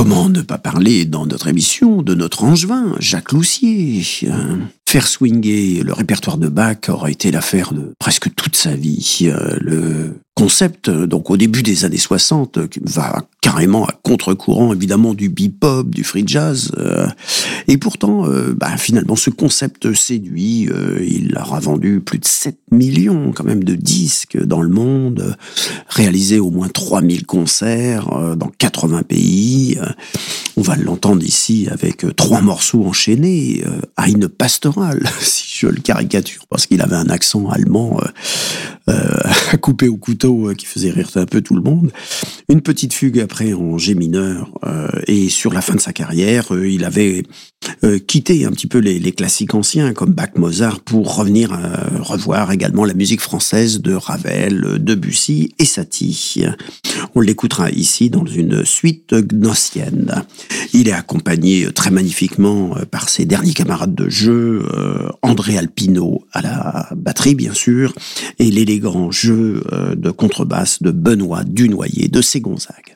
Comment ne pas parler dans notre émission de notre angevin, Jacques Loussier. Faire swinguer le répertoire de Bach aurait été l'affaire de presque toute sa vie. Le concept, donc au début des années 60, qui va carrément à contre-courant évidemment du bebop, du free jazz. Et pourtant, finalement, ce concept séduit. Il aura vendu plus de 7 millions quand même de disques dans le monde, réalisé au moins 3000 concerts dans 80 pays. On va l'entendre ici avec 3 morceaux enchaînés, Eine Pastoral, si je le caricature, parce qu'il avait un accent allemand à couper au couteau qui faisait rire un peu tout le monde. Une petite fugue après en G mineur, et sur la fin de sa carrière, il avait quitté un petit peu les classiques anciens comme Bach, Mozart, pour revenir revoir également la musique française de Ravel, Debussy et Satie. On l'écoutera ici dans une suite gnossienne. Il est accompagné très magnifiquement par ses derniers camarades de jeu, André Alpino à la batterie bien sûr, et l'élégant jeu de contrebasse de Benoît Dunoyer de Ségonzague.